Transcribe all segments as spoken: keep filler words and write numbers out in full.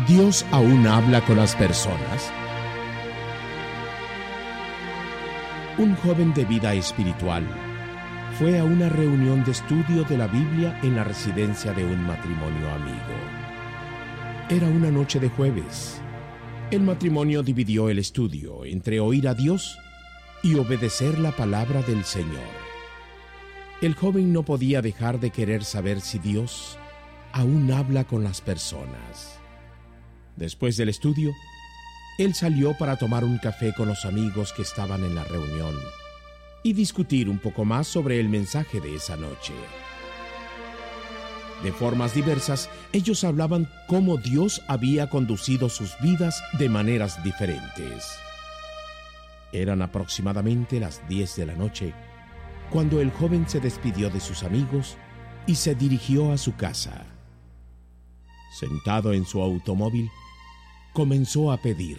¿Dios aún habla con las personas? Un joven de vida espiritual fue a una reunión de estudio de la Biblia en la residencia de un matrimonio amigo. Era una noche de jueves. El matrimonio dividió el estudio entre oír a Dios y obedecer la palabra del Señor. El joven no podía dejar de querer saber si Dios aún habla con las personas. Después del estudio, él salió para tomar un café con los amigos que estaban en la reunión y discutir un poco más sobre el mensaje de esa noche. De formas diversas, ellos hablaban cómo Dios había conducido sus vidas de maneras diferentes. Eran aproximadamente las diez de la noche cuando el joven se despidió de sus amigos y se dirigió a su casa. Sentado en su automóvil, comenzó a pedir: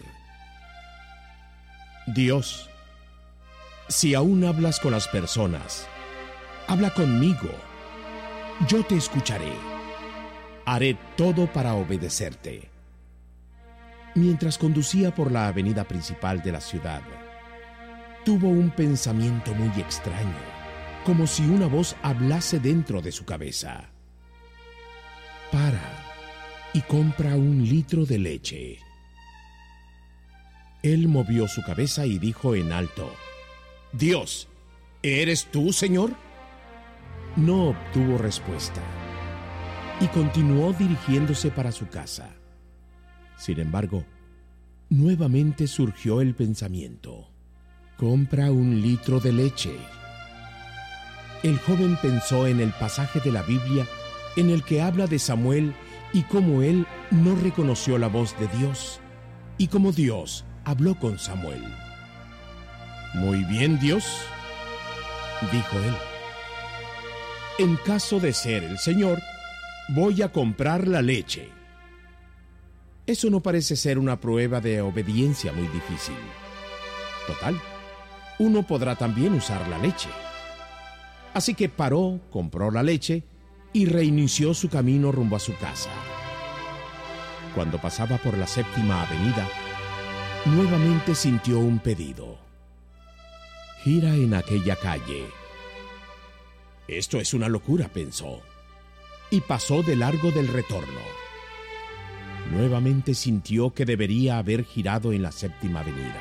Dios, si aún hablas con las personas, habla conmigo. Yo te escucharé. Haré todo para obedecerte. Mientras conducía por la avenida principal de la ciudad, tuvo un pensamiento muy extraño, como si una voz hablase dentro de su cabeza. Para y compra un litro de leche. Él movió su cabeza y dijo en alto: Dios, ¿eres tú, Señor? No obtuvo respuesta y continuó dirigiéndose para su casa. Sin embargo, nuevamente surgió el pensamiento: compra un litro de leche. El joven pensó en el pasaje de la Biblia en el que habla de Samuel y cómo él no reconoció la voz de Dios y cómo Dios habló con Samuel. Muy bien, Dios, dijo él. En caso de ser el Señor, voy a comprar la leche. Eso no parece ser una prueba de obediencia muy difícil. Total, uno podrá también usar la leche. Así que paró, compró la leche y reinició su camino rumbo a su casa. Cuando pasaba por la Séptima Avenida, nuevamente sintió un pedido. Gira en aquella calle. Esto es una locura, pensó, y pasó de largo del retorno. Nuevamente sintió que debería haber girado en la Séptima Avenida.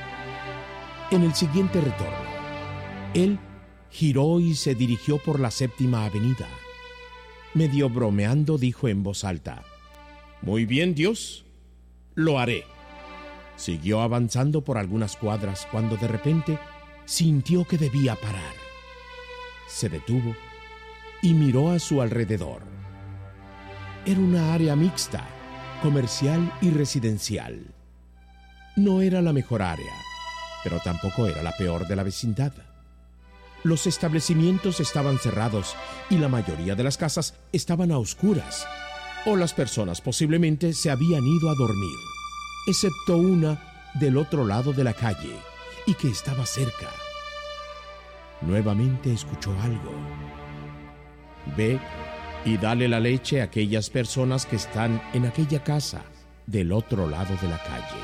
En el siguiente retorno, él giró y se dirigió por la Séptima Avenida. Medio bromeando, dijo en voz alta: Muy bien, Dios, lo haré. Siguió avanzando por algunas cuadras cuando de repente sintió que debía parar. Se detuvo y miró a su alrededor. Era una área mixta, comercial y residencial. No era la mejor área, pero tampoco era la peor de la vecindad. Los establecimientos estaban cerrados y la mayoría de las casas estaban a oscuras, o las personas posiblemente se habían ido a dormir, excepto una del otro lado de la calle y que estaba cerca. Nuevamente escuchó algo. Ve y dale la leche a aquellas personas que están en aquella casa del otro lado de la calle.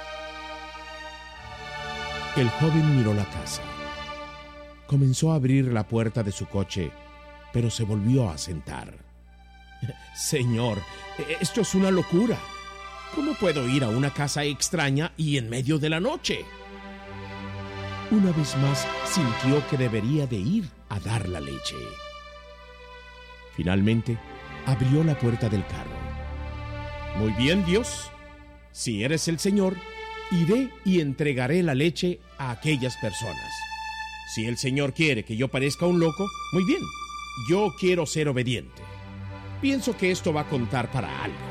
El joven miró la casa. Comenzó a abrir la puerta de su coche, pero se volvió a sentar. Señor, esto es una locura. ¿Cómo puedo ir a una casa extraña y en medio de la noche? Una vez más sintió que debería de ir a dar la leche. Finalmente, abrió la puerta del carro. Muy bien, Dios. Si eres el Señor, iré y entregaré la leche a aquellas personas. Si el Señor quiere que yo parezca un loco, muy bien. Yo quiero ser obediente. Pienso que esto va a contar para algo.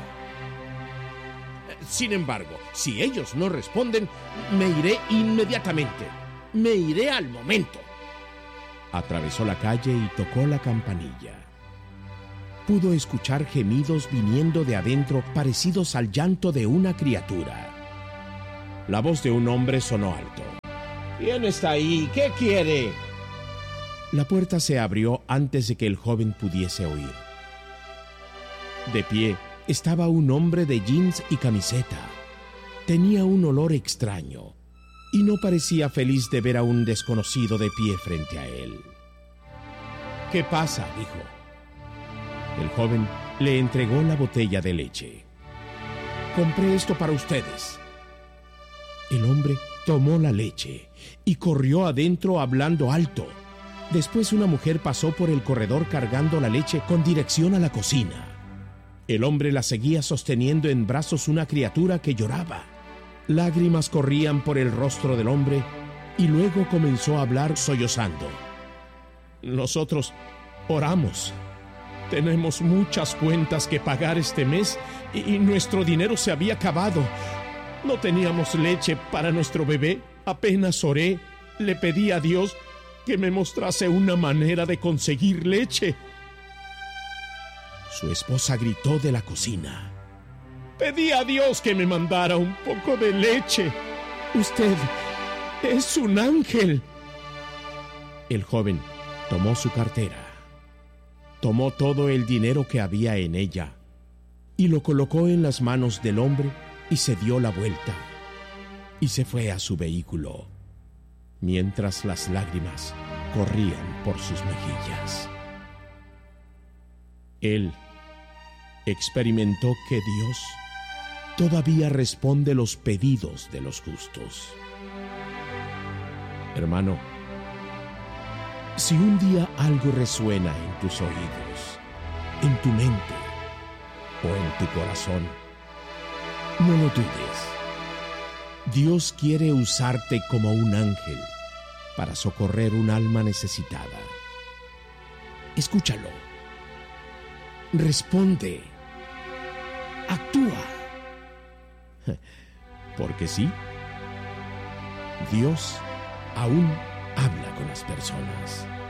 Sin embargo, si ellos no responden, me iré inmediatamente. Me iré al momento. Atravesó la calle y tocó la campanilla. Pudo escuchar gemidos viniendo de adentro parecidos al llanto de una criatura. La voz de un hombre sonó alto. ¿Quién está ahí? ¿Qué quiere? La puerta se abrió antes de que el joven pudiese oír. De pie, estaba un hombre de jeans y camiseta. Tenía un olor extraño y no parecía feliz de ver a un desconocido de pie frente a él. «¿Qué pasa?», dijo. El joven le entregó la botella de leche. «Compré esto para ustedes». El hombre tomó la leche y corrió adentro hablando alto. Después una mujer pasó por el corredor cargando la leche con dirección a la cocina. El hombre la seguía sosteniendo en brazos una criatura que lloraba. Lágrimas corrían por el rostro del hombre y luego comenzó a hablar sollozando. «Nosotros oramos. Tenemos muchas cuentas que pagar este mes y nuestro dinero se había acabado. No teníamos leche para nuestro bebé. Apenas oré, le pedí a Dios que me mostrase una manera de conseguir leche». Su esposa gritó de la cocina: «Pedí a Dios que me mandara un poco de leche. Usted es un ángel». El joven tomó su cartera, tomó todo el dinero que había en ella y lo colocó en las manos del hombre y se dio la vuelta y se fue a su vehículo, mientras las lágrimas corrían por sus mejillas. Él experimentó que Dios todavía responde los pedidos de los justos. Hermano, si un día algo resuena en tus oídos, en tu mente o en tu corazón, no lo dudes. Dios quiere usarte como un ángel para socorrer un alma necesitada. Escúchalo. Responde. Actúa. Porque sí, Dios aún habla con las personas.